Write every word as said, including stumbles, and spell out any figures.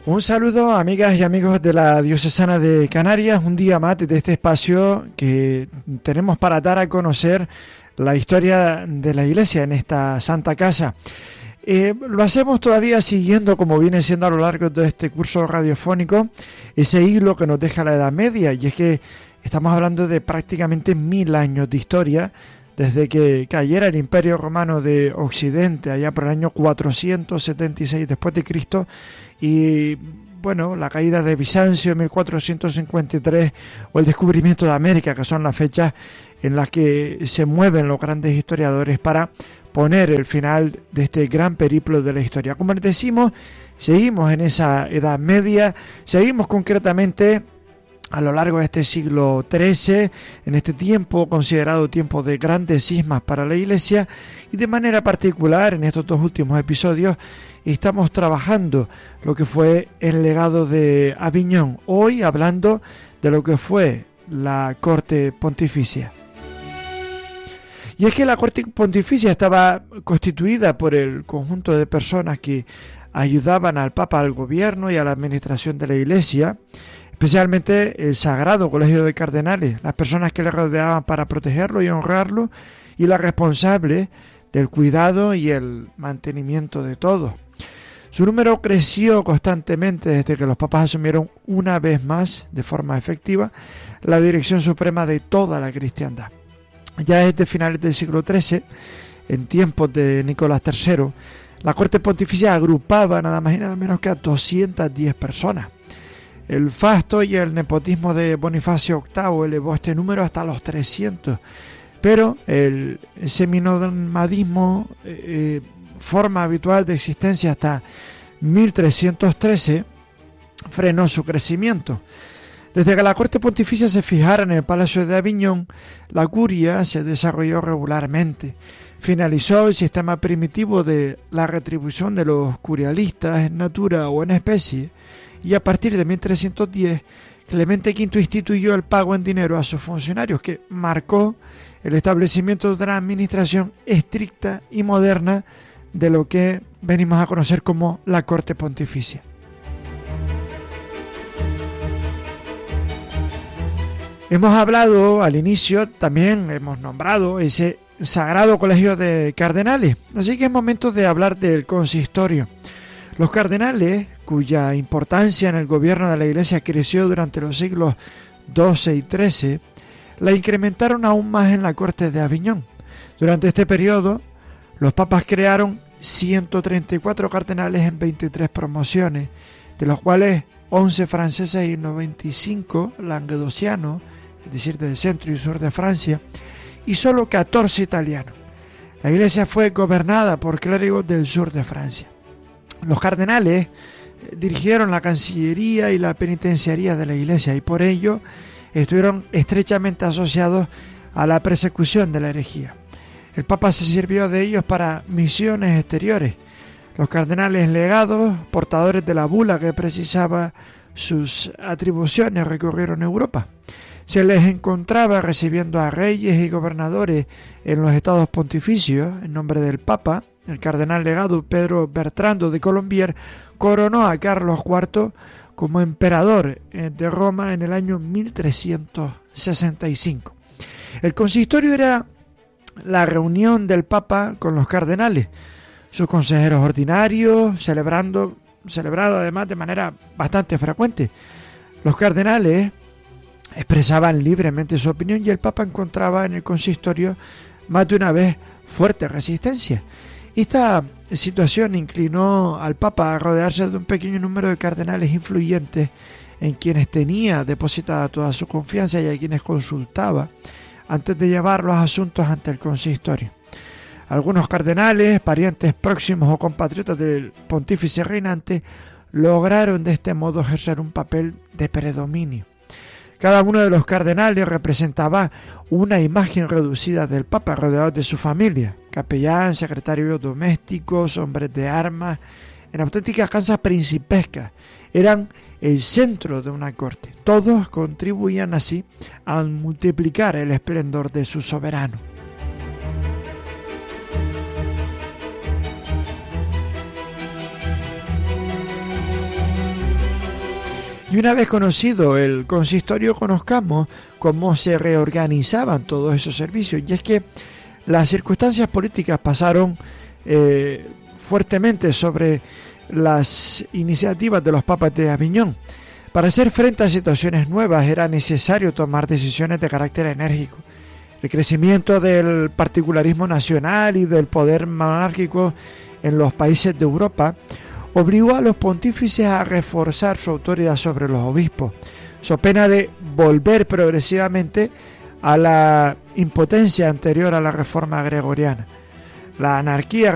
Un saludo, amigas y amigos de la Diocesana de Canarias, un día más de este espacio que tenemos para dar a conocer la historia de la Iglesia en esta Santa Casa. Eh, lo hacemos todavía siguiendo, como viene siendo a lo largo de este curso radiofónico, ese hilo que nos deja la Edad Media, y es que estamos hablando de prácticamente mil años de historia, desde que cayera el Imperio Romano de Occidente, allá por el año cuatrocientos setenta y seis después de Cristo, y bueno, la caída de Bizancio en mil cuatrocientos cincuenta y tres o el descubrimiento de América, que son las fechas en las que se mueven los grandes historiadores para poner el final de este gran periplo de la historia. Como les decimos, seguimos en esa Edad Media, seguimos concretamente a lo largo de este siglo trece, en este tiempo considerado tiempo de grandes cismas para la Iglesia, y de manera particular en estos dos últimos episodios estamos trabajando lo que fue el legado de Aviñón, hoy hablando de lo que fue la corte pontificia. Y es que la corte pontificia estaba constituida por el conjunto de personas que ayudaban al Papa, al gobierno y a la administración de la Iglesia, especialmente el Sagrado Colegio de Cardenales, las personas que le rodeaban para protegerlo y honrarlo, y la responsable del cuidado y el mantenimiento de todo. Su número creció constantemente desde que los papas asumieron una vez más, de forma efectiva, la dirección suprema de toda la cristiandad. Ya desde finales del siglo trece, en tiempos de Nicolás tercero, la corte pontificia agrupaba nada más y nada menos que a doscientas diez personas. El fasto y el nepotismo de Bonifacio octavo elevó este número hasta los trescientos, pero el seminodalmadismo, eh, forma habitual de existencia hasta mil trescientos trece, frenó su crecimiento. Desde que la corte pontificia se fijara en el Palacio de Aviñón, la curia se desarrolló regularmente. Finalizó el sistema primitivo de la retribución de los curialistas en natura o en especie, y a partir de mil trescientos diez, Clemente quinto instituyó el pago en dinero a sus funcionarios, que marcó el establecimiento de una administración estricta y moderna de lo que venimos a conocer como la corte pontificia. Hemos hablado al inicio, también hemos nombrado ese Sagrado Colegio de Cardenales, así que es momento de hablar del consistorio. Los cardenales, cuya importancia en el gobierno de la Iglesia creció durante los siglos doce y trece, la incrementaron aún más en la corte de Aviñón. Durante este periodo, los papas crearon ciento treinta y cuatro cardenales en veintitrés promociones, de los cuales once franceses y noventa y cinco languedocianos, es decir, del centro y sur de Francia, y solo catorce italianos. La Iglesia fue gobernada por clérigos del sur de Francia. Los cardenales dirigieron la Cancillería y la Penitenciaría de la Iglesia, y por ello estuvieron estrechamente asociados a la persecución de la herejía. El Papa se sirvió de ellos para misiones exteriores. Los cardenales legados, portadores de la bula que precisaba sus atribuciones, recorrieron Europa. Se les encontraba recibiendo a reyes y gobernadores en los estados pontificios en nombre del Papa. El cardenal legado Pedro Bertrando de Colombier coronó a Carlos cuarto como emperador de Roma en el año mil trescientos sesenta y cinco. El consistorio era la reunión del Papa con los cardenales, sus consejeros ordinarios, celebrando, celebrado además de manera bastante frecuente. Los cardenales expresaban libremente su opinión y el Papa encontraba en el consistorio más de una vez fuerte resistencia. Esta situación inclinó al Papa a rodearse de un pequeño número de cardenales influyentes en quienes tenía depositada toda su confianza y a quienes consultaba antes de llevar los asuntos ante el consistorio. Algunos cardenales, parientes próximos o compatriotas del pontífice reinante, lograron de este modo ejercer un papel de predominio. Cada uno de los cardenales representaba una imagen reducida del Papa, rodeado de su familia, capellán, secretarios domésticos, hombres de armas, en auténticas casas principescas. Eran el centro de una corte. Todos contribuían así a multiplicar el esplendor de su soberano. Y una vez conocido el consistorio, conozcamos cómo se reorganizaban todos esos servicios. Y es que las circunstancias políticas pasaron eh, fuertemente sobre las iniciativas de los papas de Aviñón. Para hacer frente a situaciones nuevas era necesario tomar decisiones de carácter enérgico. El crecimiento del particularismo nacional y del poder monárquico en los países de Europa obligó a los pontífices a reforzar su autoridad sobre los obispos, so pena de volver progresivamente a la impotencia anterior a la reforma gregoriana. La anarquía